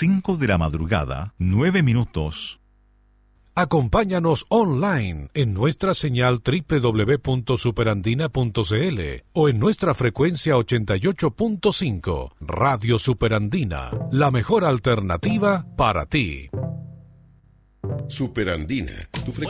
5 de la madrugada, 9 minutos. Acompáñanos online en nuestra señal www.superandina.cl o en nuestra frecuencia 88.5. Radio Superandina, la mejor alternativa para ti. Superandina, tu frecuencia.